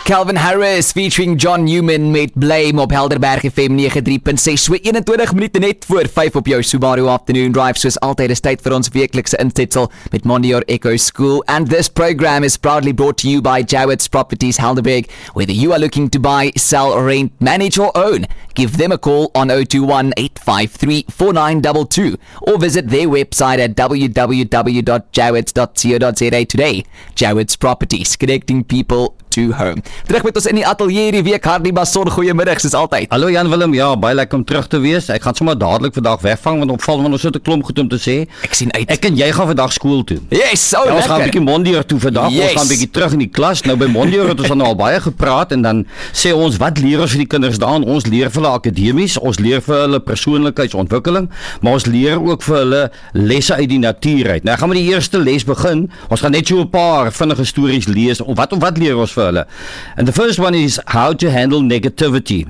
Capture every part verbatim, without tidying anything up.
Calvin Harris featuring John Newman met Blame op Helderberg F M nege drie punt ses. So eenentwintig minute net voor vyf op jou Subaru Afternoon Drive. Soos altyd is tyd vir ons weeklikse intitsel met Mondior Echo School. And this program is proudly brought to you by Jowitt's Properties Helderberg. Whether you are looking to buy, sell, rent, manage or own, give them a call on zero two one, eight five three, four nine two two or visit their website at w w w dot jowitts dot co dot za today. Jowitt's Properties, connecting people to home. Terug met ons in die atelier die week, Hardy Bason, goeiemiddag soos altyd. Hallo Jan Willem, ja, baie lekker om terug te wees. Ek gaan sommer dadelik vandag wegvang, want opval want ons het 'n klomp goed om te sê. Ek sien uit. Ek en jy gaan vandag skool toe. Yes, oh ja, ons lekker. gaan 'n bietjie Mondior toe vandag, Yes. ons gaan 'n bietjie terug in die klas. Nou by Mondior het ons dan al baie gepraat en dan sê ons, wat leer ons vir die kinders daan? Ons leer vir hulle akademies, ons leer vir hulle persoonlikheidsontwikkeling, maar ons leer ook vir hulle lesse uit die natuur uit. Nou ek gaan met die eerste les begin. Ons gaan net so 'n paar vinnige stories lees. Of wat of wat leer ons vir hulle? And the first one is how to handle negativity.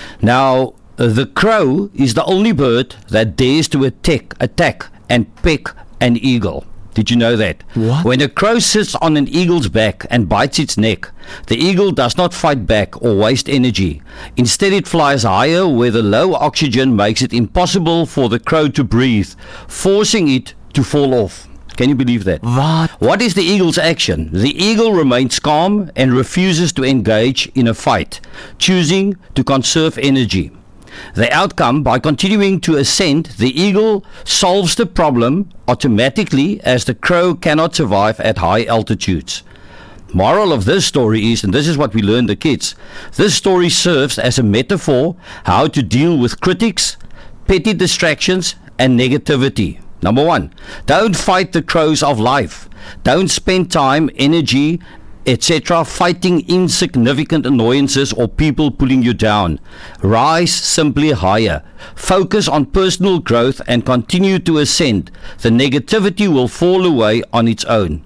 Now, the crow is the only bird that dares to attack, attack and peck an eagle. Did you know that? What? When a crow sits on an eagle's back and bites its neck, the eagle does not fight back or waste energy. Instead, it flies higher where the low oxygen makes it impossible for the crow to breathe, forcing it to fall off. Can you believe that? Wat? What is the eagle's action? The eagle remains calm and refuses to engage in a fight, choosing to conserve energy. The outcome, by continuing to ascend, the eagle solves the problem automatically as the crow cannot survive at high altitudes. Moral of this story is, and this is what we learn the kids, this story serves as a metaphor how to deal with critics, petty distractions and negativity. Number one, don't fight the crows of life. Don't spend time, energy, et cetera fighting insignificant annoyances or people pulling you down. Rise simply higher. Focus on personal growth and continue to ascend. The negativity will fall away on its own.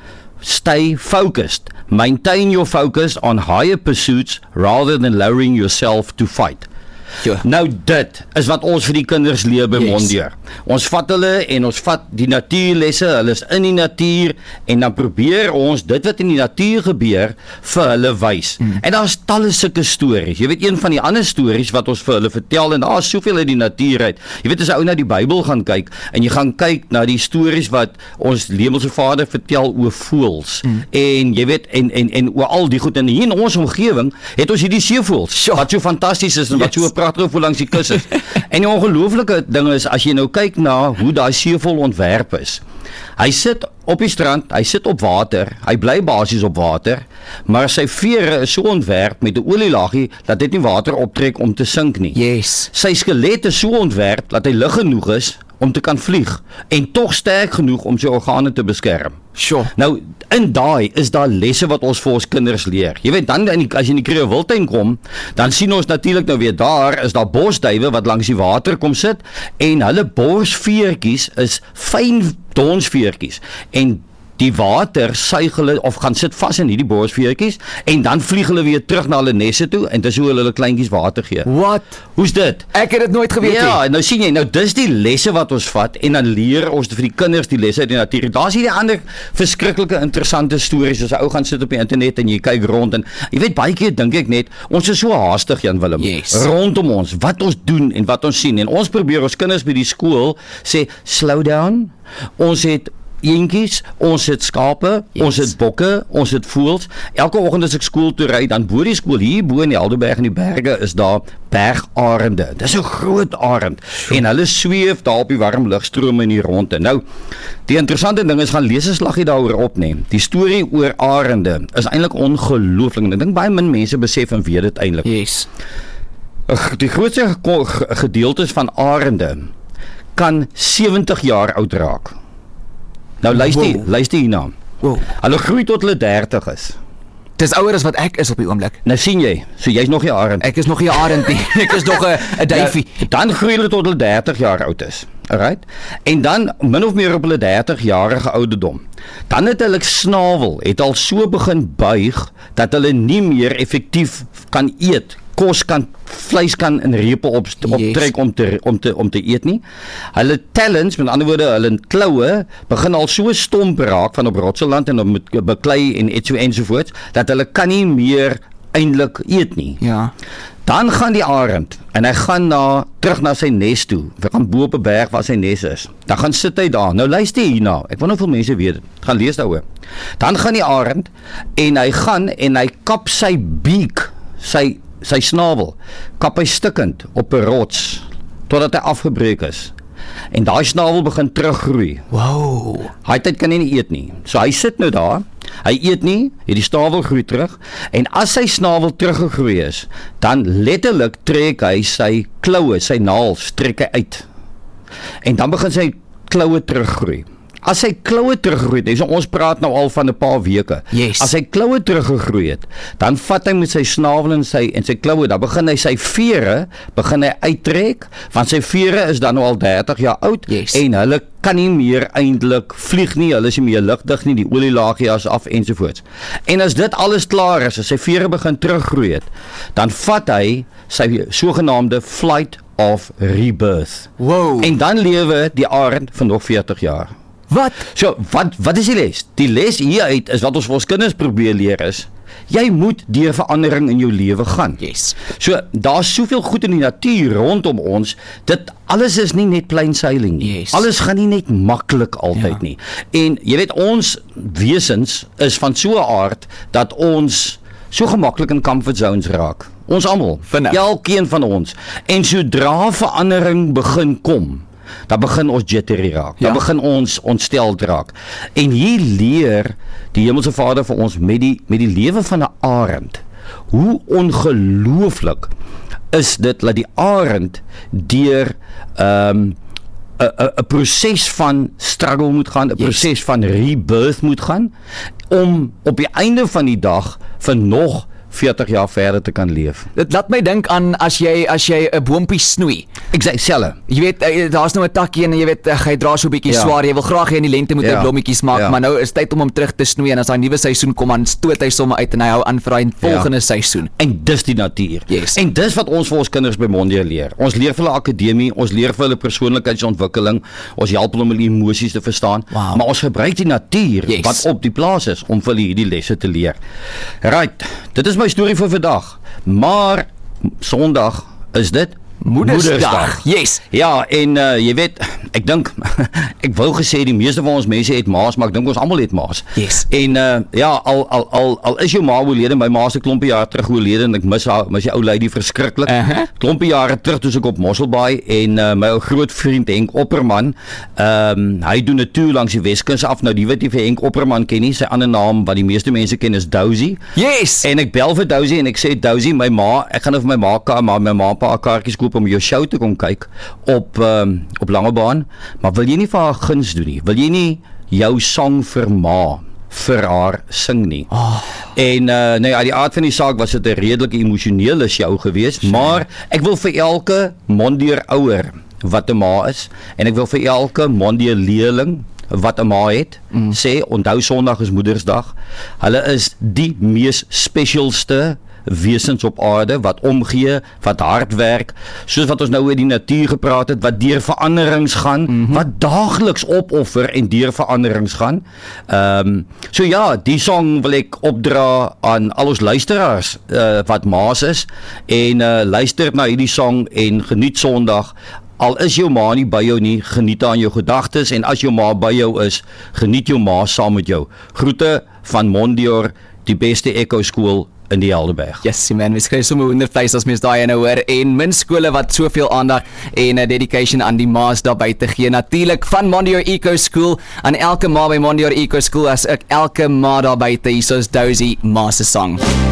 Stay focused. Maintain your focus on higher pursuits rather than lowering yourself to fight. Ja. Nou dit is wat ons vir die kinders leer by Yes. Mondior. Ons vat hulle en ons vat die natuurlesse, hulle is in die natuur en dan probeer ons dit wat in die natuur gebeur vir hulle wys. Mm. En daar's talle sulke stories. Jy weet een van die ander stories wat ons vir hulle vertel en daar's soveel uit die natuur uit. Jy weet as 'n ou na die Bybel gaan kyk en jy gaan kyk na die stories wat ons Hemelse Vader vertel oor voëls. Mm. En jy weet en en en oor al die goed en hier in ons omgewing het ons hierdie seevoëls Sure. wat so fantasties is en wat Yes. so pragtig voor langs die kus is. En die ongelooflike ding is, as jy nou kyk na hoe daai seevol ontwerp is, hy sit op die strand, hy sit op water, hy bly basies op water, maar sy vere is so ontwerp met 'n olielaagie dat dit nie water optrek om te sink nie. Yes. Sy skelet is so ontwerp dat hy lig genoeg is om te kan vlieg en tog sterk genoeg om sy organe te beskerm. Sure. Nou, in daai is daar lesse wat ons vir ons kinders leer. Jy weet, dan in die, as jy in die Kruger Wildtuin kom, dan sien ons natuurlik nou weer daar is daar bosduwe wat langs die water kom sit en hulle borsveertjies is fyn donsveertjies en die water suig hulle of gaan sit vas in hierdie borsveertjies en dan vlieg hulle weer terug na hulle nesse toe en dis hoe hulle hulle kleintjies water gee. Wat? Hoe's dit? Ek het dit nooit geweet nie. Ja, nou sien jy, nou dis die lesse wat ons vat en dan leer ons vir die kinders die lesse uit die natuur. Daar's hierdie ander verskriklike interessante stories as 'n ou gaan sit op die internet en jy kyk rond en jy weet baie keer dink ek net ons is so haastig Jan Willem Yes. rondom ons wat ons doen en wat ons sien en ons probeer ons kinders by die skool sê slow down. Ons het eentjies, ons het skape, Yes. ons het bokke, ons het voëls. Elke oggend as ek skool toe ry, dan bo die skool hier bo in die Helderberg in die berge is daar bergarende. Dis 'n groot arend en hulle sweef daar op die warm lugstrome in die ronde. Nou, die interessante ding is gaan lees 'n slaggie daaroor opneem. Die storie oor arende is eintlik ongelooflik. Ek dink baie min mense besef en weet dit eintlik. Yes. Die grootste gedeeltes van arende kan sewentig jaar oud raak. Nou luister, Wow. luister hierna. Wow. Hulle groei tot hulle dertig is. Dis ouer as wat ek is op die oomblik. Nou sien jy, so jy's nog nie arend. Ek is nog nie 'n arend nie. Ek is nog 'n 'n duifie. Nou, dan groei hulle tot hulle dertig jaar oud is. Alright? En dan min of meer op hulle dertig jarige ouderdom. Dan het hulle snavel het al so begin buig dat hulle nie meer effektief kan eet. Kos kan vleis kan in repe op optrek om te om te om te eet nie. Hulle talons, met ander woorde, hulle kloue begin al so stomp raak van op rotseland en om met beklei en et so ensovoorts dat hulle kan nie meer eintlik eet nie. Ja. Dan gaan die arend en hy gaan na, terug na sy nes toe. Hy gaan bo op 'n berg waar sy nes is. Dan gaan sit hy daar. Nou luister hierna. Ek wil nou veel mense weet dit. Gaan lees daaroor. Dan gaan die arend en hy gaan en hy kap sy beak, sy sy snavel, kap hy stikkend op 'n rots totdat hy afgebreek is. En daai snavel begin teruggroei. Wow. Hy tyd kan hy nie eet nie. So hy sit nou daar. Hy eet nie, hierdie snavel groei terug en as sy snavel teruggegroei is, dan letterlik trek hy sy kloue, sy naels trek hy uit. En dan begin sy kloue teruggroei. As sy kloue teruggegroei het, so ons praat nou al van 'n paar weke. Yes. As sy kloue teruggegroei het, dan vat hy met sy snavel en sy en sy kloue, dan begin hy sy vere begin hy uittrek, want sy vere is dan nou al dertig jaar oud Yes. en hulle kan nie meer eintlik vlieg nie, hulle is nie meer lugdig nie, die olielaagie is af ensovoorts. En as dit alles klaar is, as sy vere begin teruggroei het, dan vat hy sy sogenaamde flight of rebirth. Wow. En dan lewe die arend vir nog veertig jaar. Wat? So, wat, wat is die les? Die les hieruit is wat ons vir ons kinders probeer leer is, jy moet deur verandering in jou lewe gaan. Yes. So, daar's soveel goed in die natuur rondom ons, dit alles is nie net plain sailing nie. Yes. Alles gaan nie net maklik altyd Ja. nie. En jy weet, ons wesens is van so 'n aard dat ons so gemaklik in comfort zones raak. Ons almal, Vinnig. elkeen van ons. En sodra verandering begin kom, dan begin ons jittery raak. Dan Ja. begin ons ontsteld raak. En hier leer die Hemelse Vader vir ons met die met die lewe van 'n arend. Hoe ongelooflik is dit dat die arend deur ehm um, 'n 'n 'n proses van struggle moet gaan, 'n Yes. proses van rebirth moet gaan om op die einde van die dag vir nog veertig jaar verder te kan leef. Dit laat my dink aan as jy as jy 'n boontjie snoei. Ek sê selfe. Jy weet, eh, daar's nou 'n takkie en jy weet, eh, hy dra so 'n bietjie Ja. swaar. Jy wil graag hê in die lente moet hy Ja. blommetjies maak, Ja. maar nou is tyd om hom terug te snoei en as daai nuwe seisoen kom, dan stoot hy sommer uit en hy hou aan vir daai volgende seisoen. En dis die natuur. Yes. En dis wat ons vir ons kinders by Mondeer leer. Ons leer vir hulle akademie, ons leer vir hulle persoonlikheidsontwikkeling, ons help hulle om hulle emosies te verstaan, Wow. maar ons gebruik die natuur Yes. wat op die plaas is om vir hulle hierdie lesse te leer. Right, dit is my storie vir vandag. Maar Sondag is dit Moedersdag. Yes. Ja, en uh, jy weet, ek dink ek wou gesê die meeste van ons mense het ma's, maar ek dink ons almal het ma's. Yes. En uh, ja, al al al al is jou ma oorlede, my ma se klompie jare terug oorlede en ek mis haar, mis die ou lady verskriklik. Uh-huh. Klompie jare terug toe ek op Mosselbaai en uh, my ou groot vriend Henk Opperman, ehm um, hy doen 'n toer langs die Weskus af. Nou die wat jy vir Henk Opperman ken nie, sy ander naam wat die meeste mense ken is Dousie. Yes. En ek bel vir Dousie en ek sê Dousie, my ma, ek gaan nou vir my ma ka, maar my ma 'n paar kaartjies koop om jou show te kom kyk op um, op Langebaan, maar wil jy nie vir haar guns doen nie? Wil jy nie jou song vir ma vir haar sing nie? Oh. En uh, nou ja, die aard van die saak was dit 'n redelike emosionele show geweest, sure. Maar ek wil vir elke Mondeer ouer wat 'n ma is en ek wil vir elke Mondeer leerling wat 'n ma het, mm. sê onthou Sondag is Moedersdag. Hulle is die mees spesialste wesens op aarde wat omgee, wat hard werk, soos wat ons nou oor die natuur gepraat het, wat deur veranderings gaan, mm-hmm. wat daagliks opoffer en deur veranderings gaan. Ehm um, so ja, die song wil ek opdra aan al ons luisteraars uh, wat ma's is en uh, luister na hierdie song en geniet Sondag. Al is jou ma nie by jou nie, geniet aan jou gedagtes en as jou ma by jou is, geniet jou ma saam met jou. Groete van Mondeer, die beste Echo skool in die Helderberg. Yes, man, mens kry sommer honderdvleis as mens daai ene hoor en min skole wat soveel aandag en 'n dedication aan die ma's daar buite gee. Natuurlik van Mondeer Eco School aan elke ma by Mondeer Eco School as ek elke ma daar buite. Hier is Dousie ma se song.